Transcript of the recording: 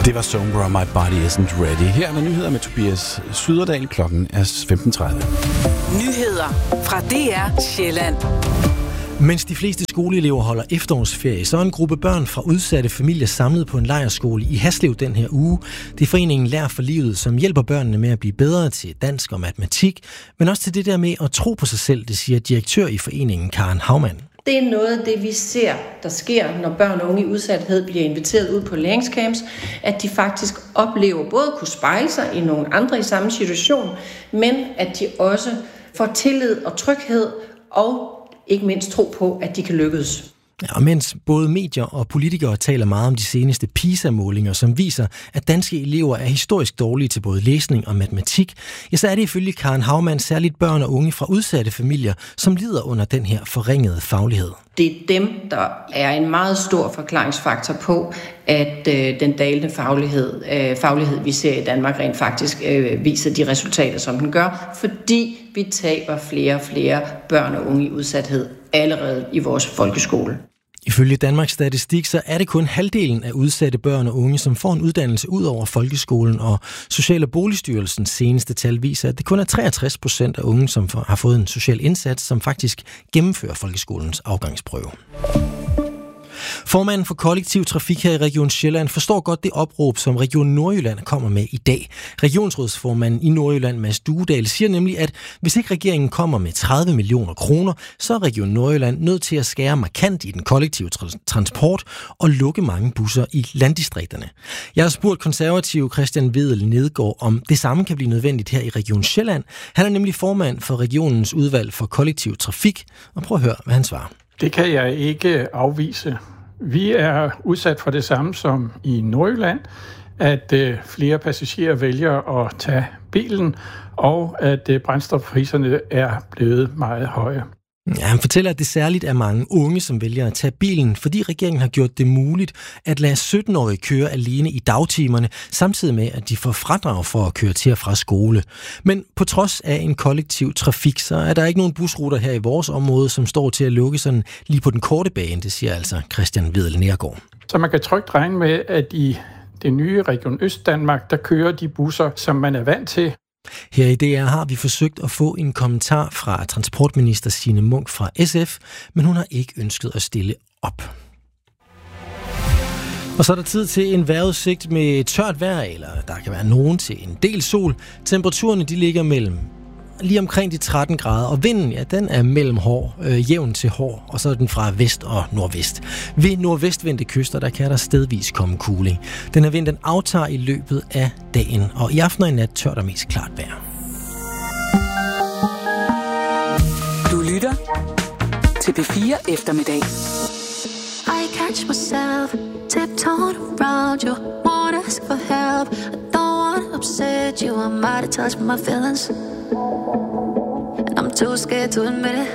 Det var Sombra, My Body Isn't Ready. Her er der nyheder med Tobias Syderdal. Klokken er 15:30. Nyheder fra DR Sjælland. Mens de fleste skoleelever holder efterårsferie, så er en gruppe børn fra udsatte familier samlet på en lejrskole i Haslev den her uge. Det er foreningen Lær for Livet, som hjælper børnene med at blive bedre til dansk og matematik, men også til det der med at tro på sig selv, det siger direktør i foreningen Karen Haumann. Det er noget af det, vi ser, der sker, når børn og unge i udsathed bliver inviteret ud på læringscamps, at de faktisk oplever både at kunne spejle sig i nogle andre i samme situation, men at de også får tillid og tryghed og ikke mindst tro på, at de kan lykkes. Ja, og mens både medier og politikere taler meget om de seneste PISA-målinger, som viser, at danske elever er historisk dårlige til både læsning og matematik, ja, så er det ifølge Karen Haumann særligt børn og unge fra udsatte familier, som lider under den her forringede faglighed. Det er dem, der er en meget stor forklaringsfaktor på, at den dalende faglighed, vi ser i Danmark, rent faktisk viser de resultater, som den gør, fordi vi taber flere og flere børn og unge i udsathed allerede i vores folkeskole. Ifølge Danmarks Statistik, så er det kun halvdelen af udsatte børn og unge, som får en uddannelse ud over folkeskolen, og Social- og Boligstyrelsens seneste tal viser, at det kun er 63% af unge, som har fået en social indsats, som faktisk gennemfører folkeskolens afgangsprøve. Formanden for kollektiv trafik her i Region Sjælland forstår godt det opråb, som Region Nordjylland kommer med i dag. Regionsrådsformanden i Nordjylland, Mads Duedal, siger nemlig, at hvis ikke regeringen kommer med 30 millioner kroner, så er Region Nordjylland nødt til at skære markant i den kollektive transport og lukke mange busser i landdistrikterne. Jeg har spurgt konservative Christian Vedel Nedgaard, om det samme kan blive nødvendigt her i Region Sjælland. Han er nemlig formand for regionens udvalg for kollektiv trafik, og prøv at høre, hvad han svarer. Det kan jeg ikke afvise. Vi er udsat for det samme som i Nordjylland, at flere passagerer vælger at tage bilen, og at brændstofpriserne er blevet meget høje. Ja, han fortæller, at det særligt er mange unge, som vælger at tage bilen, fordi regeringen har gjort det muligt at lade 17-årige køre alene i dagtimerne, samtidig med, at de får fradrag for at køre til og fra skole. Men på trods af en kollektiv trafik, så er der ikke nogen busruter her i vores område, som står til at lukke sådan lige på den korte bane, det siger altså Christian Vedel Nedgaard. Så man kan trygt regne med, at i det nye Region Østdanmark, der kører de busser, som man er vant til. Her i DR har vi forsøgt at få en kommentar fra transportminister Signe Munk fra SF, men hun har ikke ønsket at stille op. Og så er der tid til en vejrudsigt med tørt vejr, eller der kan være nogen til en del sol. Temperaturerne de ligger lige omkring de 13 grader, og vinden, ja, den er mellem jævn til hård, og så er den fra vest og nordvest. Ved nordvestvendte kyster, der kan der stedvis komme kuling. Den her vind, den aftager i løbet af dagen, og i aften og i nat tørt og mest klart vejr. Du lytter til P4 Eftermiddag. I catch myself tiptoeing around you, wanna ask for help. I don't wanna upset you, I might have touched my feelings, and I'm too scared to admit it.